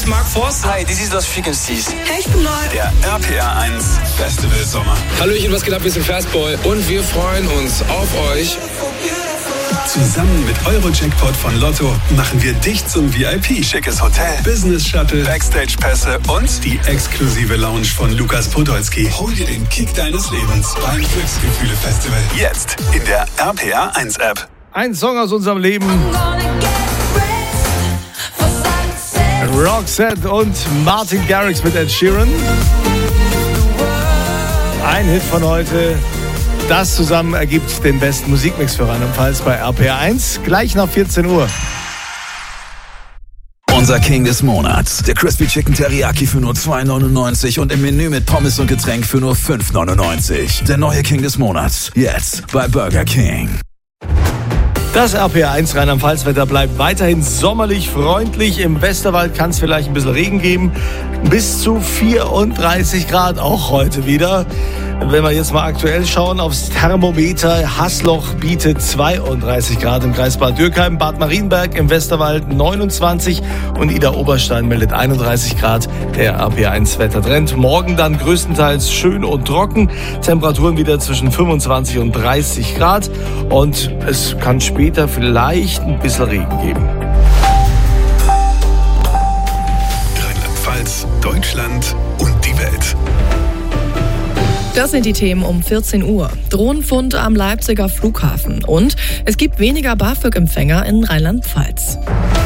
ist Mark Forster. Hi, this is Lost Frequencies. Hey, ich bin Neu. Der RPR 1 Festival Sommer. Hallöchen, was geht ab? Wir sind Fastboy und wir freuen uns auf euch. Zusammen mit Euro-Jackpot von Lotto machen wir dich zum VIP. Schickes Hotel, Business Shuttle, Backstage-Pässe und die exklusive Lounge von Lukas Podolski. Hol dir den Kick deines Lebens beim Glücksgefühle-Festival. Jetzt in der RPR 1 App. Ein Song aus unserem Leben. Roxette und Martin Garrix mit Ed Sheeran. Ein Hit von heute. Das zusammen ergibt den besten Musikmix für Rheinland-Pfalz bei RPR 1. Gleich nach 14 Uhr. Unser King des Monats. Der Crispy Chicken Teriyaki für nur 2,99 und im Menü mit Pommes und Getränk für nur 5,99. Der neue King des Monats. Jetzt bei Burger King. Das RPR 1 Rheinland-Pfalz-Wetter bleibt weiterhin sommerlich freundlich. Im Westerwald kann es vielleicht ein bisschen Regen geben. Bis zu 34 Grad auch heute wieder. Wenn wir jetzt mal aktuell schauen aufs Thermometer, Haßloch bietet 32 Grad im Kreis Bad Dürkheim, Bad Marienberg im Westerwald 29 und Ida Oberstein meldet 31 Grad. Der RPR1 Wettertrend. Morgen dann größtenteils schön und trocken. Temperaturen wieder zwischen 25 und 30 Grad und es kann später vielleicht ein bisschen Regen geben. Rheinland-Pfalz, Deutschland und die Welt. Das sind die Themen um 14 Uhr. Drohnenfund am Leipziger Flughafen. Und es gibt weniger BAföG-Empfänger in Rheinland-Pfalz.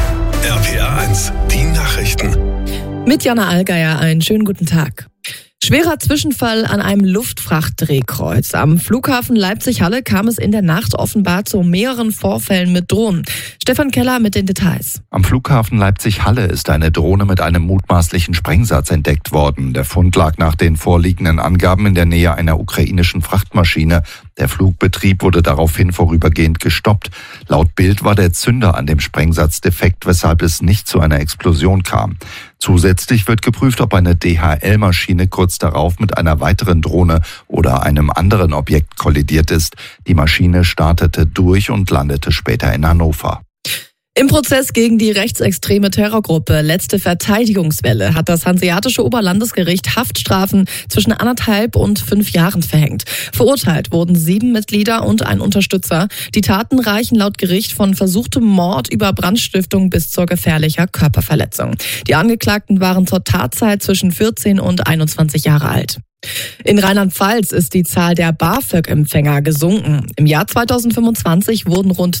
RPR 1, die Nachrichten. Mit Jana Allgeier einen schönen guten Tag. Schwerer Zwischenfall an einem Luftfrachtdrehkreuz. Am Flughafen Leipzig-Halle kam es in der Nacht offenbar zu mehreren Vorfällen mit Drohnen. Stefan Keller mit den Details. Am Flughafen Leipzig-Halle ist eine Drohne mit einem mutmaßlichen Sprengsatz entdeckt worden. Der Fund lag nach den vorliegenden Angaben in der Nähe einer ukrainischen Frachtmaschine. Der Flugbetrieb wurde daraufhin vorübergehend gestoppt. Laut Bild war der Zünder an dem Sprengsatz defekt, weshalb es nicht zu einer Explosion kam. Zusätzlich wird geprüft, ob eine DHL-Maschine kurz darauf mit einer weiteren Drohne oder einem anderen Objekt kollidiert ist. Die Maschine startete durch und landete später in Hannover. Im Prozess gegen die rechtsextreme Terrorgruppe Letzte Verteidigungswelle hat das Hanseatische Oberlandesgericht Haftstrafen zwischen 1,5 und 5 Jahren verhängt. Verurteilt wurden 7 Mitglieder und ein Unterstützer. Die Taten reichen laut Gericht von versuchtem Mord über Brandstiftung bis zur gefährlicher Körperverletzung. Die Angeklagten waren zur Tatzeit zwischen 14 und 21 Jahre alt. In Rheinland-Pfalz ist die Zahl der BAföG-Empfänger gesunken. Im Jahr 2025 wurden rund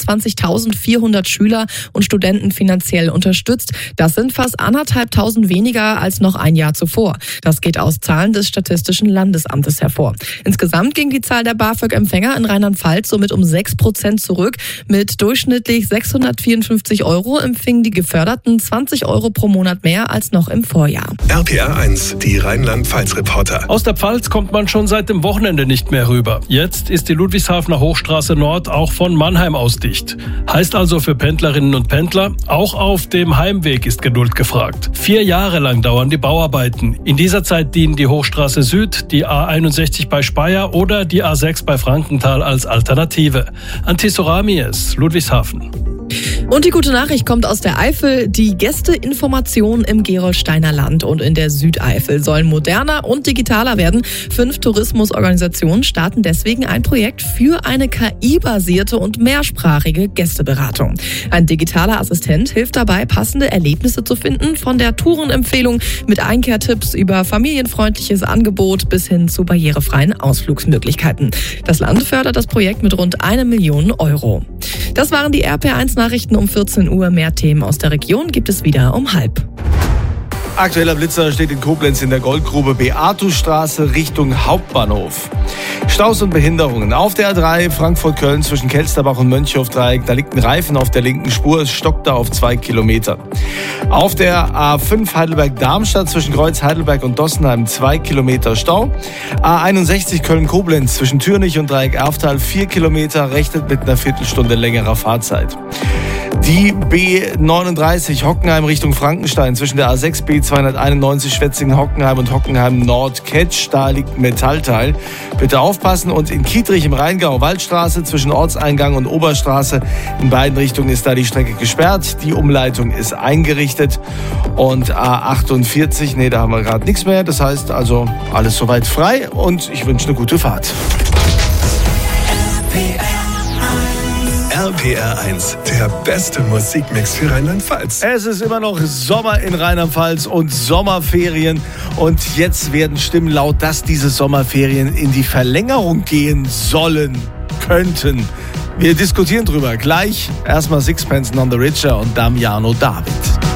22.400 Schüler und Studenten finanziell unterstützt. Das sind fast 1.500 weniger als noch ein Jahr zuvor. Das geht aus Zahlen des Statistischen Landesamtes hervor. Insgesamt ging die Zahl der BAföG-Empfänger in Rheinland-Pfalz somit um 6% zurück. Mit durchschnittlich 654 € empfingen die Geförderten 20 € pro Monat mehr als noch im Vorjahr. RPR 1, die Rheinland-Pfalz-Reporter. Aus der Pfalz kommt man schon seit dem Wochenende nicht mehr rüber. Jetzt ist die Ludwigshafener Hochstraße Nord auch von Mannheim aus dicht. Heißt also für Pendlerinnen und Pendler, auch auf dem Heimweg ist Geduld gefragt. 4 Jahre lang dauern die Bauarbeiten. In dieser Zeit dienen die Hochstraße Süd, die A61 bei Speyer oder die A6 bei Frankenthal als Alternative. Antiso Ramies, Ludwigshafen. Und die gute Nachricht kommt aus der Eifel. Die Gästeinformationen im Gerolsteiner Land und in der Südeifel sollen moderner und digitaler werden. 5 Tourismusorganisationen starten deswegen ein Projekt für eine KI-basierte und mehrsprachige Gästeberatung. Ein digitaler Assistent hilft dabei, passende Erlebnisse zu finden, von der Tourenempfehlung mit Einkehrtipps über familienfreundliches Angebot bis hin zu barrierefreien Ausflugsmöglichkeiten. Das Land fördert das Projekt mit rund 1 Million €. Das waren die RPR1-Nachrichten um 14 Uhr. Mehr Themen aus der Region gibt es wieder um 12:30. Aktueller Blitzer steht in Koblenz in der Goldgrube Beatusstraße Richtung Hauptbahnhof. Staus und Behinderungen. Auf der A3 Frankfurt-Köln zwischen Kelsterbach und Mönchhof-Dreieck. Da liegt ein Reifen auf der linken Spur. Es stockt da auf 2 Kilometer. Auf der A5 Heidelberg-Darmstadt zwischen Kreuz Heidelberg und Dossenheim 2 Kilometer Stau. A61 Köln-Koblenz zwischen Türnich und Dreieck Erftal 4 Kilometer. Rechnet mit einer Viertelstunde längerer Fahrzeit. Die B39 Hockenheim Richtung Frankenstein zwischen der A6 B291 Schwetzingen-Hockenheim und Hockenheim-Nord-Ketsch. Da liegt ein Metallteil. Bitte aufpassen. Und in Kietrich im Rheingau Waldstraße zwischen Ortseingang und Oberstraße. In beiden Richtungen ist da die Strecke gesperrt. Die Umleitung ist eingerichtet. Und A48, da haben wir gerade nichts mehr. Das heißt also alles soweit frei. Und ich wünsche eine gute Fahrt. RPR1, der beste Musikmix für Rheinland-Pfalz. Es ist immer noch Sommer in Rheinland-Pfalz und Sommerferien. Und jetzt werden Stimmen laut, dass diese Sommerferien in die Verlängerung gehen sollen, könnten. Wir diskutieren drüber. Gleich erstmal Sixpence None the Richer und Damiano David.